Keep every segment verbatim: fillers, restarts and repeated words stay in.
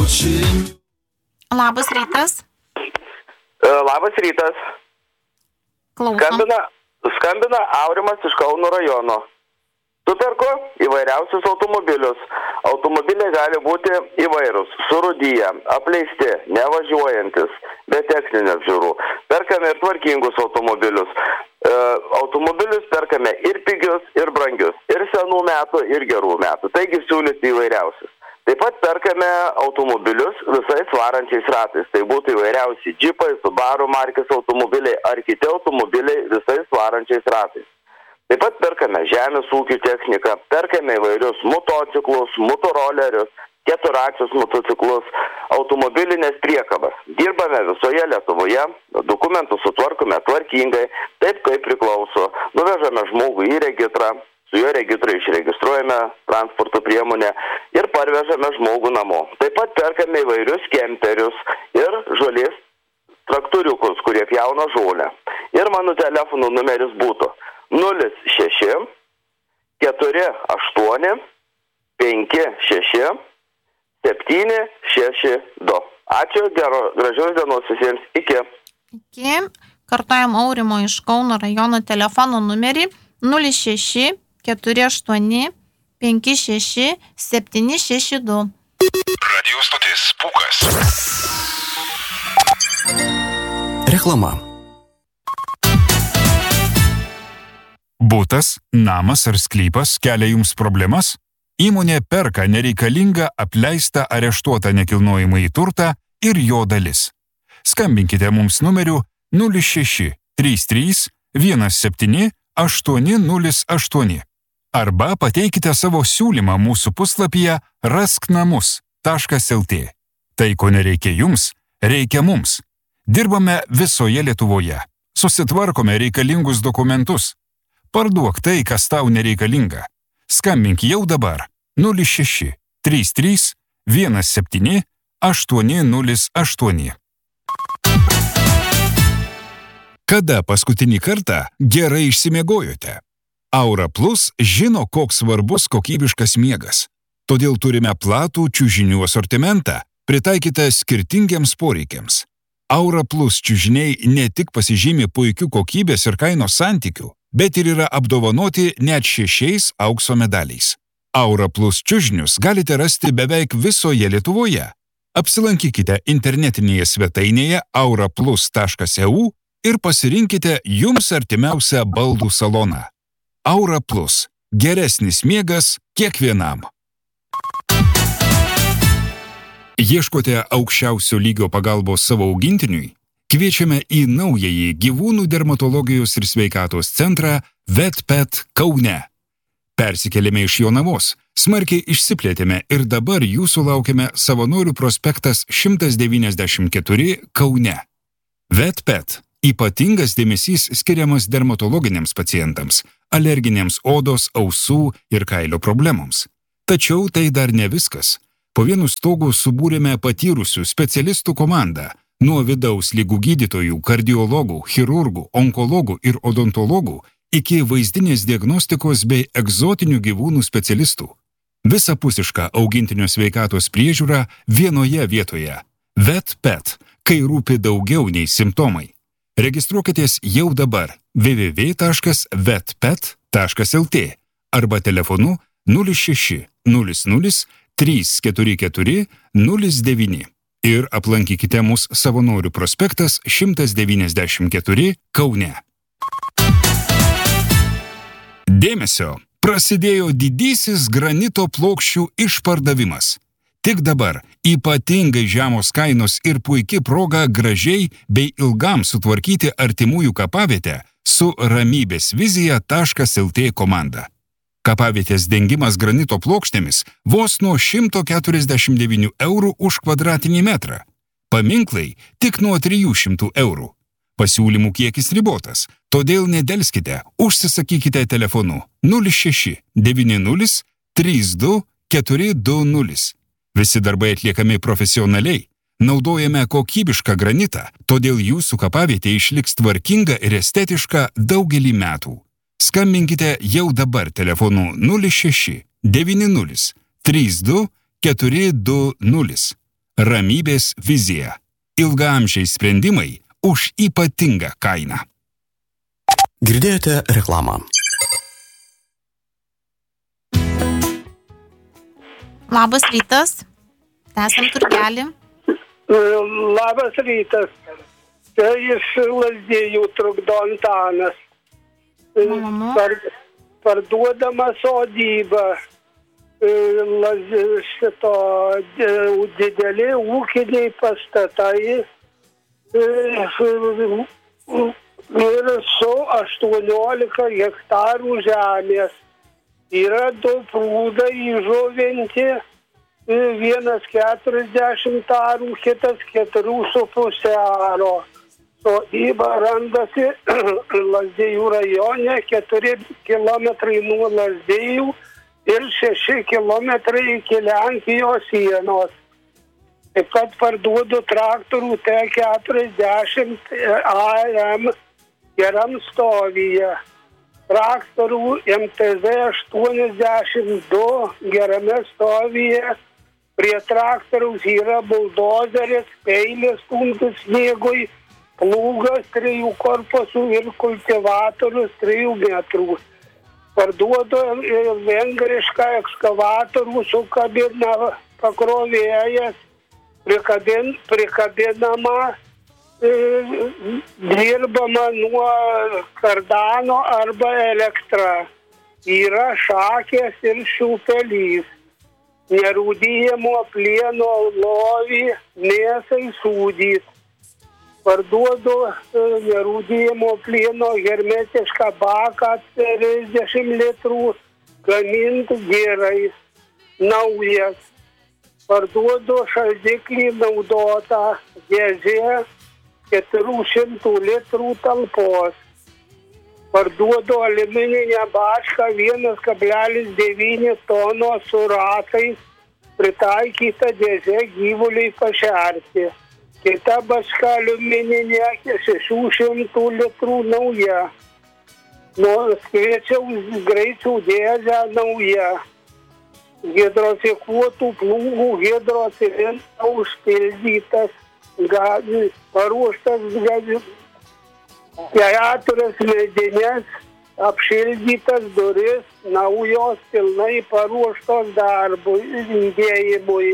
Labas rytas. Labas rytas. Klausom. Skambina, skambina Aurimas iš Kauno rajono. Superku įvairiausius automobilius. Automobiliai gali būti įvairūs, surūdyję, apleisti, nevažiuojantis, be techninių apžiūrų. Perkame ir tvarkingus automobilius. E, automobilius perkame ir pigius, ir brangius. Ir senų metų, ir gerų metų. Taigi siūlyti įvairiausius. Taip pat perkame automobilius visais varančiais ratais. Tai būtų įvairiausi džipai, Subaru markės automobiliai ar kiti automobiliai visais varančiais ratais. Taip pat perkame žemės ūkių techniką, perkame įvairius motociklus, motorolerius, keturačius motociklus, automobilinės priekabas. Dirbame visoje Lietuvoje, dokumentus sutvarkome tvarkingai, taip kaip priklauso. Nuvežame žmogų į registrą, su jo registru išregistruojame transporto priemonę ir parvežame žmogų namo. Taip pat perkame įvairius kemperius ir žolės traktoriukus, kurie pjauna žolę. Ir mano telefonų numeris būtų nulis šeši keturi aštuoni penki šeši septyni šeši du. Ačiū, gero, gražios dienos visiems. Iki. Iki. Kartuojam Aurimo iš Kauno rajono telefono numerį nulis šeši keturi aštuoni penki šeši septyni šeši du. Radio stotis Pūkas. Reklama. Butas, namas ar sklypas kelia jums problemas? Įmonė perka nereikalingą, apleistą, areštuotą nekilnojamąjį turtą ir jo dalis. Skambinkite mums numeriu nulis šeši trys trys vienas septyni aštuoni nulis aštuoni arba pateikite savo siūlymą mūsų puslapyje rasknamus taškas lt. Tai, ko nereikia jums, reikia mums. Dirbame visoje Lietuvoje. Susitvarkome reikalingus dokumentus. Parduok tai, kas tau nereikalinga. Skambink jau dabar nulis šeši trys trys vienas septyni aštuoni nulis aštuoni. Kada paskutinį kartą gerai išsimiegojote? Aura Plus žino, koks svarbus kokybiškas miegas. Todėl turime platų čiužinių asortimentą, pritaikytą skirtingiems poreikiams. Aura Plus čiužiniai ne tik pasižymi puikių kokybės ir kainos santykių, bet ir yra apdovanoti net šešiais aukso medaliais. Aura Plus čiužinius galite rasti beveik visoje Lietuvoje. Apsilankykite internetinėje svetainėje aura plus taškas e u ir pasirinkite jums artimiausią baldų saloną. Aura Plus. Geresnis miegas kiekvienam. Ieškote aukščiausio lygio pagalbos savo augintiniui? Kviečiame į naująjį gyvūnų dermatologijos ir sveikatos centrą VetPet Kaune. Persikėlėme iš Jonavos, smarkiai išsiplėtėme ir dabar jūsų laukiame Savanorių prospektas šimtas devyniasdešimt keturi Kaune. VetPet – ypatingas dėmesys skiriamas dermatologiniams pacientams, alerginėms odos, ausų ir kailio problemoms. Tačiau tai dar ne viskas. Po vienu stogu subūrėme patyrusių specialistų komandą, nuo vidaus ligų gydytojų, kardiologų, chirurgų, onkologų ir odontologų iki vaizdinės diagnostikos bei egzotinių gyvūnų specialistų. Visapusiška augintinio sveikatos priežiūra vienoje vietoje. VetPet, kai rūpi daugiau nei simptomai. Registruokitės jau dabar w w w taškas vetpet taškas lt arba telefonu nulis šeši nulis nulis trys keturi keturi nulis devyni ir aplankykite mus Savanorių prospektas šimtas devyniasdešimt keturi Kaune. Dėmesio! Prasidėjo didysis granito plokščių išpardavimas. Tik dabar ypatingai žemos kainos ir puiki proga gražiai bei ilgam sutvarkyti artimųjų kapavietę su ramybės vizija taškas lt komanda. Kapavietės dengimas granito plokštėmis vos nuo šimto keturiasdešimt devynių eurų už kvadratinį metrą. Paminklai tik nuo trijų šimtų eurų. Pasiūlymų kiekis ribotas, todėl nedelskite, užsisakykite telefonu nulis šeši devyni nulis trys du keturi du nulis. Visi darbai atliekami profesionaliai, naudojame kokybišką granitą, todėl jūsų kapavietė išliks tvarkinga ir estetiška daugelį metų. Skambinkite jau dabar telefonu nulis šeši devyni nulis trys du keturi du nulis Ramybės vizija. Ilgaamžiai sprendimai už ypatingą kainą. Girdėjote reklamą. Labas rytas. Tęsiam turgelį. Labas rytas. Tai iš Lazdijų trukdo Antanas. Malonu. Par, parduodama sodyba. Laz, šito dideli ūkiniai pastatai ir su aštuoniolika hektarų žemės. Yra du prūdai įžuvinti, vienas keturiasdešimt arų, kitas keturių su pusė aro. Sodyba randasi Lazdijų rajone, keturi kilometrai nuo Lazdijų ir šeši kilometrai iki Lenkijos sienos. Taip pat parduodu traktorių T keturiasdešimt A M geram stovyje. Traktorių M T Z aštuoniasdešimt du gerame stovyje. Prie traktoriaus yra buldozeris, peilis stumtis sniegui, plūgas trijų korpusų ir kultivatorius trijų metrų. Parduodu vengrišką ekskavatorių su kabina pakrovėjas, prikabin, prikabinama, e, dirbama nuo kardano arba elektra. Yra šakės ir šiupelys. Nerūdyjamo plieno lovį mėsai sūdys. Parduodu nerūdyjamo plieno hermetišką baką trisdešimt litrų, gaminti gerai, naujas. Parduodu šaldiklį naudotą dėžė keturių šimtų litrų talpos. Parduodu aliumininę bačką vienas kablelis devyni tonos su ratais, pritaikyta dėžė gyvuliai pašerti. Kita bačka aliumininė šešių šimtų litrų nauja. Nuo skviečiaus greičių dėžę nauja. Hidrofikuotų plūgų hidrocilindras užpildytas, gazi, paruoštas gazi, keturias medinės, apšildytas duris, naujos pilnai paruoštos darbui, įdėjimui.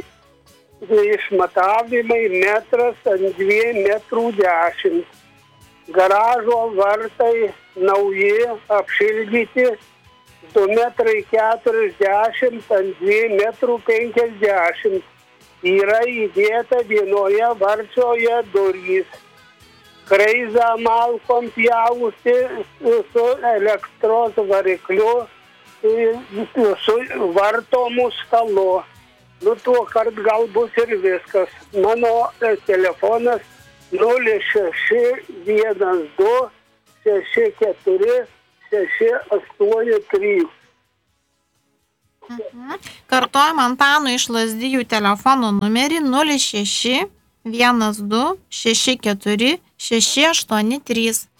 Išmatavimai metras ant dviejų metrų dešimt. Garažo vartai nauji, apšildyti, du metrai keturiasdešimt ant dviejų metrų penkiasdešimt. Yra įdėta vienoje varčioje durys. Kreizą malkom pjausi su elektros varikliu, su vartomu stalu. Nu, tuo kart gal bus ir viskas. Mano telefonas nulis šeši vienas du šeši keturi šeši aštuoni trys. Mhm. Kartuojam Antanų iš Lazdijų telefono numerį nulis šeši vienas du šeši keturi šeši aštuoni trys.